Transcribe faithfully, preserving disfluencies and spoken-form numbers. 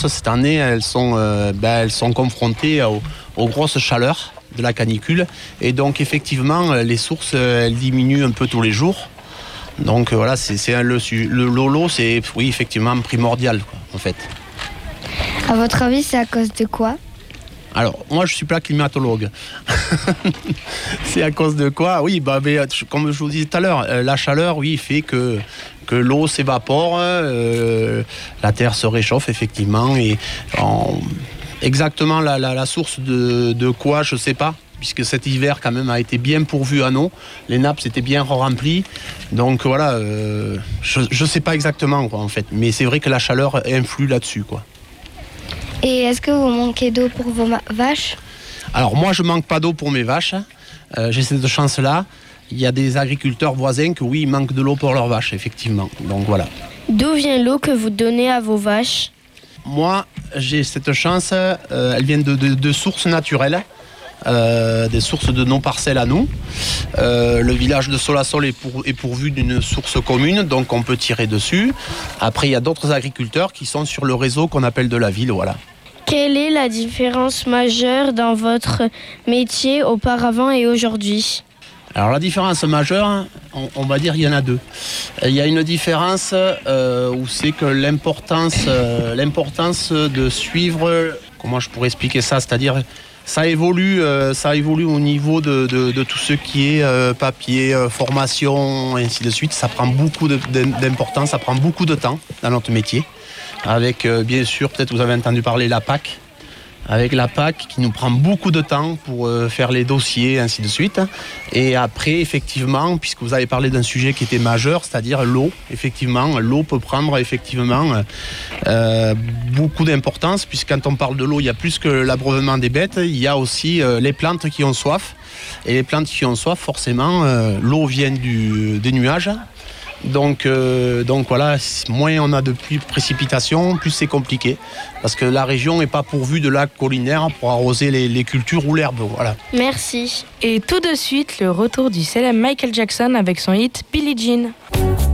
sources, cette année, elles sont, euh, ben, elles sont confrontées aux, aux grosses chaleurs de la canicule. Et donc, effectivement, les sources, elles diminuent un peu tous les jours. Donc, voilà, c'est, c'est un, le, le l'eau, c'est, oui, effectivement, primordial, quoi, en fait. À votre avis, c'est à cause de quoi ? Alors, moi, je ne suis pas climatologue. C'est à cause de quoi ? Oui, bah, mais, comme je vous disais tout à l'heure, la chaleur, oui, fait que, que l'eau s'évapore, euh, la terre se réchauffe, effectivement. Et en, exactement la, la, la source de, de quoi, je ne sais pas, puisque cet hiver, quand même, a été bien pourvu à eau. Les nappes s'étaient bien remplies. Donc, voilà, euh, je ne sais pas exactement, quoi, en fait. Mais c'est vrai que la chaleur influe là-dessus, quoi. Et est-ce que vous manquez d'eau pour vos ma- vaches ? Alors moi, je manque pas d'eau pour mes vaches. Euh, j'ai cette chance-là. Il y a des agriculteurs voisins que oui, ils manquent de l'eau pour leurs vaches, effectivement. Donc voilà. D'où vient l'eau que vous donnez à vos vaches ? Moi, j'ai cette chance. Euh, elle vient de, de, de sources naturelles, euh, des sources de nos parcelles à nous. Euh, le village de Solasol est, pour, est pourvu d'une source commune, donc on peut tirer dessus. Après, il y a d'autres agriculteurs qui sont sur le réseau qu'on appelle de la ville, voilà. Quelle est la différence majeure dans votre métier auparavant et aujourd'hui ? Alors la différence majeure, on, on va dire il y en a deux. Il y a une différence euh, où c'est que l'importance, euh, l'importance de suivre, comment je pourrais expliquer ça, c'est-à-dire ça évolue, euh, ça évolue au niveau de, de, de tout ce qui est euh, papier, euh, formation, et ainsi de suite. Ça prend beaucoup de, d'importance, ça prend beaucoup de temps dans notre métier. Avec, euh, bien sûr, peut-être vous avez entendu parler de la P A C. Avec la P A C qui nous prend beaucoup de temps pour euh, faire les dossiers, ainsi de suite. Et après, effectivement, puisque vous avez parlé d'un sujet qui était majeur, c'est-à-dire l'eau. Effectivement, l'eau peut prendre effectivement euh, beaucoup d'importance, puisque quand on parle de l'eau, il y a plus que l'abreuvement des bêtes, il y a aussi euh, les plantes qui ont soif. Et les plantes qui ont soif, forcément, euh, l'eau vient du, des nuages. Donc, euh, donc voilà, moins on a de pluie, précipitations, plus c'est compliqué. Parce que la région n'est pas pourvue de lacs collinaires pour arroser les, les cultures ou l'herbe. Voilà. Merci. Et tout de suite, le retour du célèbre Michael Jackson avec son hit Billie Jean.